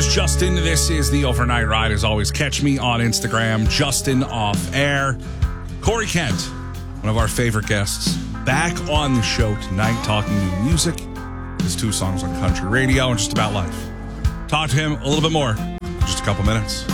is Justin. This is the Overnight Ride. As always, catch me on Instagram, Justin Off Air. Corey Kent, one of our favorite guests, back on the show tonight talking new music. His 2 songs on country radio and just about life. Talk to him a little bit more in just a couple minutes.